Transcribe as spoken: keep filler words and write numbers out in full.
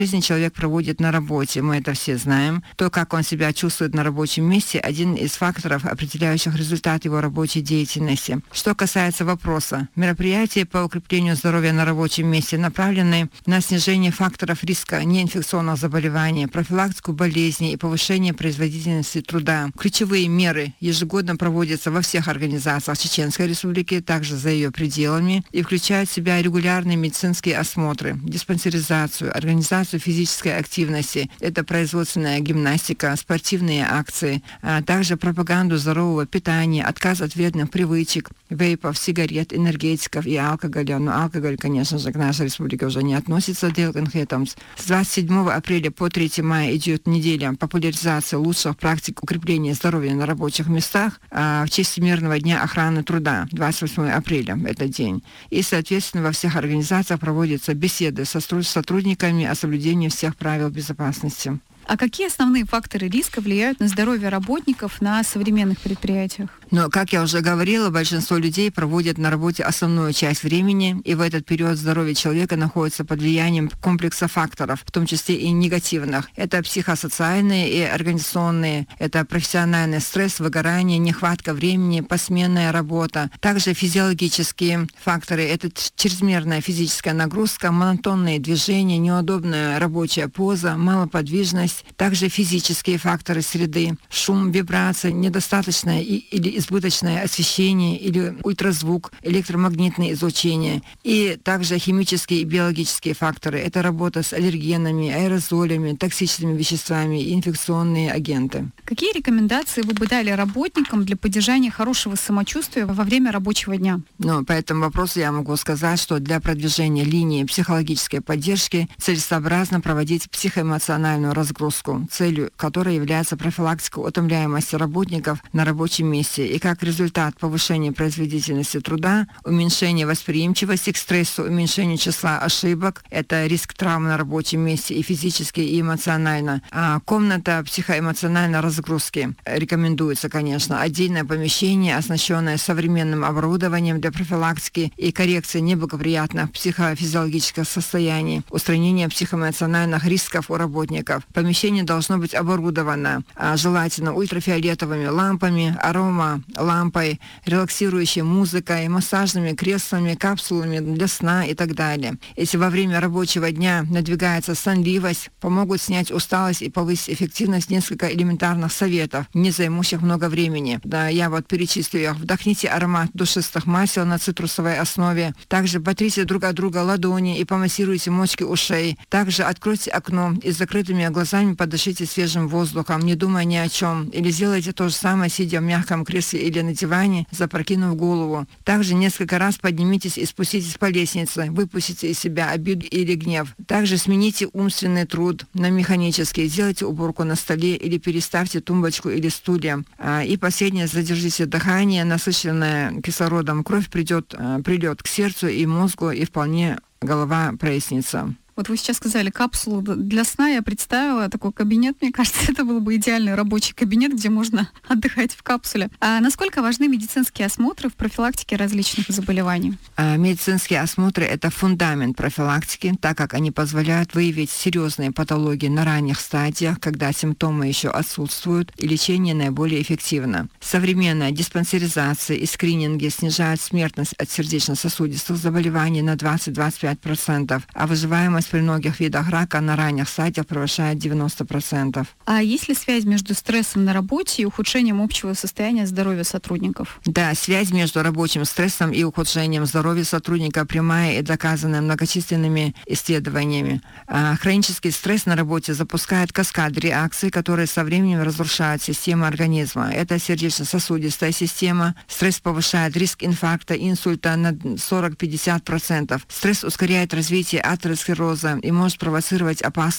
жизни человек проводит на работе, мы это все знаем. То, как он себя чувствует на рабочем месте, один из факторов, определяющих результат его рабочей деятельности. Что касается вопроса, мероприятия по укреплению здоровья на рабочем месте направлены на снижение факторов риска неинфекционных заболеваний, профилактику болезней и повышение производительности труда. Ключевые меры ежегодно проводятся во всех организациях Чеченской Республики, также за ее пределами, и включают в себя регулярные медицинские осмотры, диспансеризацию, организацию физической активности, это производственная гимнастика, спортивные акции, а также пропаганду здорового питания, отказ от вредных привычек, вейпов, сигарет, энергетиков и алкоголя. Но алкоголь, конечно же, к нашей республике уже не относится, Делгенхетом. С двадцать седьмого апреля по третьего мая идет неделя популяризации лучших практик укрепления здоровья на рабочих местах а, в честь Всемирного дня охраны труда, двадцать восьмого апреля, этот день. И, соответственно, во всех организациях проводятся беседы со сотрудниками о соблюдении всех правил безопасности. А какие основные факторы риска влияют на здоровье работников на современных предприятиях? Но, как я уже говорила, большинство людей проводят на работе основную часть времени, и в этот период здоровье человека находится под влиянием комплекса факторов, в том числе и негативных. Это психосоциальные и организационные, это профессиональный стресс, выгорание, нехватка времени, посменная работа. Также физиологические факторы, это чрезмерная физическая нагрузка, монотонные движения, неудобная рабочая поза, малоподвижность. Также физические факторы среды, шум, вибрация, недостаточное и, или избыточное освещение или ультразвук, электромагнитное излучение. И также химические и биологические факторы. Это работа с аллергенами, аэрозолями, токсичными веществами и инфекционные агенты. Какие рекомендации вы бы дали работникам для поддержания хорошего самочувствия во время рабочего дня? Ну, по этому вопросу я могу сказать, что для продвижения линии психологической поддержки целесообразно проводить психоэмоциональную разгрузку, целью которой является профилактика утомляемости работников на рабочем месте и как результат повышения производительности труда, уменьшения восприимчивости к стрессу, уменьшения числа ошибок, это риск травм на рабочем месте и физически, и эмоционально. А комната психоэмоциональной разгрузки рекомендуется, конечно, отдельное помещение, оснащенное современным оборудованием для профилактики и коррекции неблагоприятных психофизиологических состояний, устранения психоэмоциональных рисков у работников. Помещение должно быть оборудовано а, желательно ультрафиолетовыми лампами, арома лампой, релаксирующей музыкой, массажными креслами, капсулами для сна и так далее. Если во время рабочего дня надвигается сонливость, помогут снять усталость и повысить эффективность несколько элементарных советов, не займущих много времени. Да, я вот перечислю их. Вдохните аромат душистых масел на цитрусовой основе. Также потрите друг от друга ладони и помассируйте мочки ушей. Также откройте окно и с закрытыми глазами подышите свежим воздухом, не думая ни о чем. Или сделайте то же самое, сидя в мягком кресле или на диване, запрокинув голову. Также несколько раз поднимитесь и спуститесь по лестнице. Выпустите из себя обиду или гнев. Также смените умственный труд на механический. Сделайте уборку на столе или переставьте тумбочку или стулья. И последнее, задержите дыхание. Насыщенная кислородом кровь придет, придет к сердцу и мозгу, и вполне голова прояснится. Вот вы сейчас сказали капсулу для сна, я представила такой кабинет, мне кажется, это был бы идеальный рабочий кабинет, где можно отдыхать в капсуле. А насколько важны медицинские осмотры в профилактике различных заболеваний? А медицинские осмотры – это фундамент профилактики, так как они позволяют выявить серьезные патологии на ранних стадиях, когда симптомы еще отсутствуют, и лечение наиболее эффективно. Современная диспансеризация и скрининги снижают смертность от сердечно-сосудистых заболеваний на двадцать-двадцать пять процентов, а выживаемость при многих видах рака на ранних стадиях превышает девяносто процентов. А есть ли связь между стрессом на работе и ухудшением общего состояния здоровья сотрудников? Да, связь между рабочим стрессом и ухудшением здоровья сотрудника прямая и доказанная многочисленными исследованиями. А хронический стресс на работе запускает каскад реакций, которые со временем разрушают систему организма. Это сердечно-сосудистая система. Стресс повышает риск инфаркта, инсульта на сорок-пятьдесят процентов. Стресс ускоряет развитие атеросклероза и может провоцировать опасные